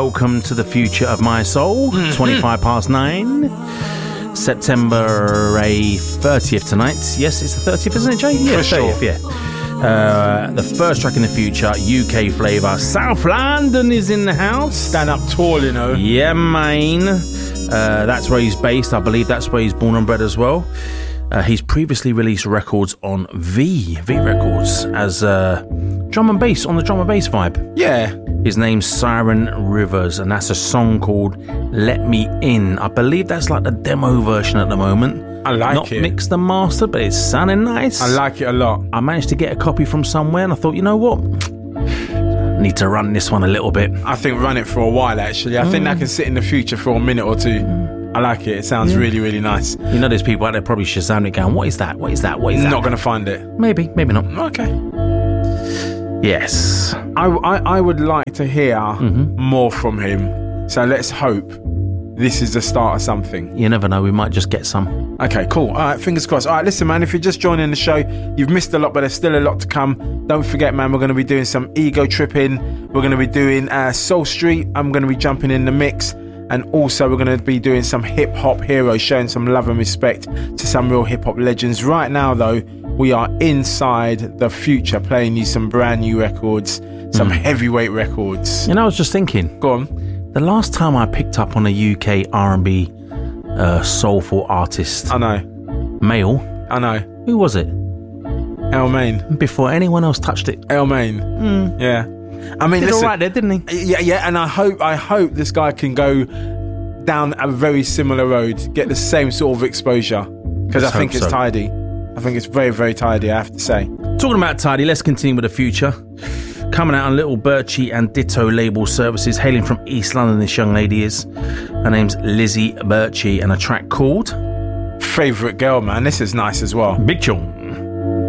welcome to the future of my soul. 25 past 9. September 30th tonight. Yes, it's the 30th, isn't it, Jay? Yeah, 30th, yeah. The first track in the future, UK flavour. South London is in the house. Stand up tall, you know. Yeah, man. That's where he's based. I believe that's where he's born and bred as well. He's previously released records on V Records as drum and bass, on the drum and bass vibe. Yeah. His name's Siren Rivers, and that's a song called Let Me In. I believe that's like the demo version at the moment. I like Not it. mixed and mastered, but it's sounding nice. I like it a lot. I managed to get a copy from somewhere, and I thought, you know what? Need to run this one a little bit. I think run it for a while, actually. I think that can sit in the future for a minute or two. I like it. It sounds really, really nice. You know, there's people out there probably Shazam it going, what is that? What is that? What is that? Not going to find it. Maybe not. Okay. Yes. I would like to hear more from him. So let's hope this is the start of something. You never know. We might just get some. Okay, cool. All right, fingers crossed. All right, listen, man, if you're just joining the show, you've missed a lot, but there's still a lot to come. Don't forget, man, we're going to be doing some ego tripping. We're going to be doing Soul Street. I'm going to be jumping in the mix. And also, we're going to be doing some hip-hop heroes, showing some love and respect to some real hip-hop legends. Right now, though, we are inside the future, playing you some brand new records, some heavyweight records. You know, I was just thinking. Go on. The last time I picked up on a UK R&B soulful artist, I know. male, I know. who was it? El Main. Before anyone else touched it. El Main. Yeah. I mean, Did listen, all right there, didn't he? Yeah, and I hope this guy can go down a very similar road, get the same sort of exposure, because I think it's tidy. I think it's very, very tidy, I have to say. Talking about tidy, let's continue with the future. Coming out on Little Birchie and Ditto label services, hailing from East London, this young lady is. Her name's Lizzie Birchie, and a track called Favourite Girl, man. This is nice as well. Big Tune.